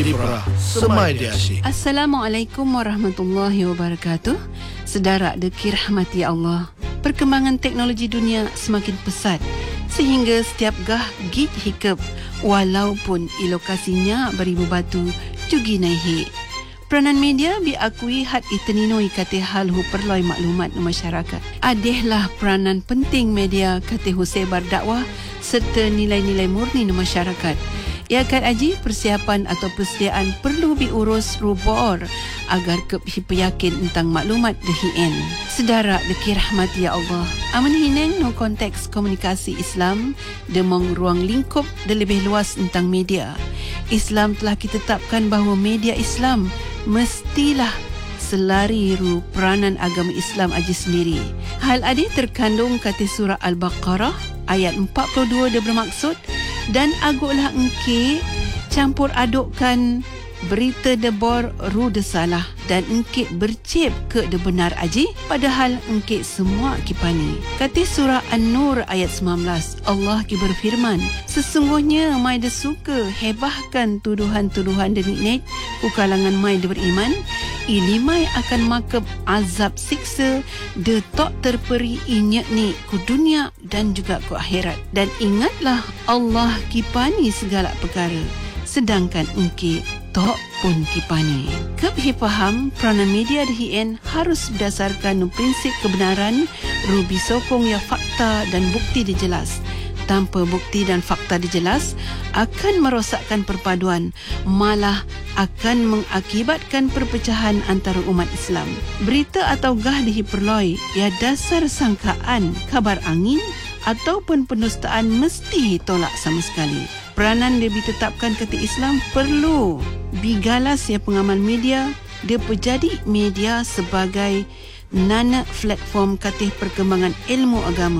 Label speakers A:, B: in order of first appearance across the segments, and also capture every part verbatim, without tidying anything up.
A: Dipra, Semai Dia Asyik.
B: Assalamualaikum warahmatullahi wabarakatuh. Sedara dirahmati Allah, perkembangan teknologi dunia semakin pesat sehingga setiap gah gig hikap walaupun ilokasinya beribu batu jugi naik. Peranan media diakui had iteninoi kata hal hu perloi maklumat no masyarakat. Adehlah peranan penting media kata hu sebar dakwah serta nilai-nilai murni no masyarakat. Ia akan aji persiapan atau persediaan perlu diurus rubor agar kehipayakin tentang maklumat dehien. Sedara dirahmati ya Allah, aman hineng no konteks komunikasi Islam demong ruang lingkup dan lebih luas tentang media. Islam telah ditetapkan bahawa media Islam mestilah selari ru peranan agama Islam aja sendiri. Hal adi terkandung kata surah Al-Baqarah ayat empat puluh dua dia bermaksud, dan agaklah engke campur adukkan berita debor ru de salah dan engke bercip ke de benar aji padahal engke semua kipani. Kata surah An-Nur ayat sembilan belas, Allah ki berfirman, sesungguhnya mai de suka hebahkan tuduhan-tuduhan de niknet ku kalangan mai de beriman, ilimai akan makep azab siksa de tok terperi inyak ni ku dunia dan juga ku akhirat. Dan ingatlah Allah kipani segala perkara sedangkan engke tok pun kipani. Kebhi faham peranan media dihien harus berdasarkan prinsip kebenaran rubi sokong ya fakta dan bukti dijelas. Tanpa bukti dan fakta dijelas akan merosakkan perpaduan, malah akan mengakibatkan perpecahan antara umat Islam. Berita atau gah diperloi ya dasar sangkaan, kabar angin ataupun pendustaan mesti tolak sama sekali. Peranan dia ditetapkan kata Islam perlu bigalas ya pengamal media, dia menjadi media sebagai nana platform katih perkembangan ilmu agama.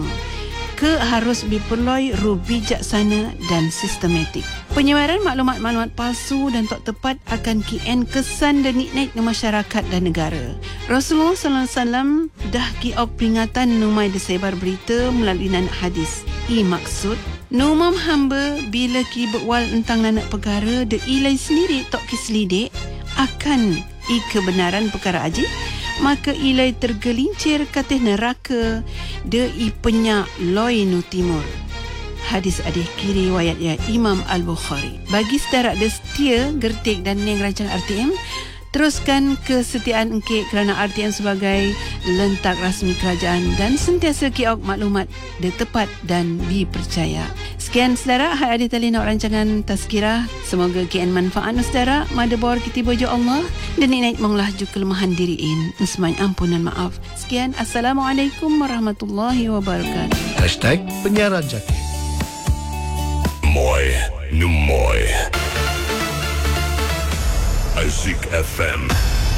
B: Ke harus diperloi ru bijaksana dan sistematik. Penyebaran maklumat-maklumat palsu dan tak tepat akan kian kesan dan niknaik di masyarakat dan negara. Rasulullah sallallahu alaihi wasallam dah kiok peringatan numai disebar berita melalui nanak hadis. I maksud numam hamba bila ki berwal tentang nanak perkara de ilai sendiri tok ki selidik akan i kebenaran perkara aji, maka ilai tergelincir katih neraka de i penyak loi nu timur. Hadis adih kiri riwayat ya Imam Al-Bukhari. Bagi sedara de setia, gertik dan neng rancang R T M, teruskan kesetiaan engke kerana R T M sebagai lentak rasmi kerajaan dan sentiasa kiok maklumat de tepat dan dipercaya. Sekian saudara, hai adi tali nak rancangan tazkirah. Semoga kian manfaat saudara. Madabor kita bojo Allah dan niknait monglah ju kelemahan diriin. Semai ampunan maaf. Sekian, Assalamualaikum warahmatullahi wabarakatuh.
A: Hashtag penyiaran Jakir.
C: Mooi, nu mooi. Asyik F M.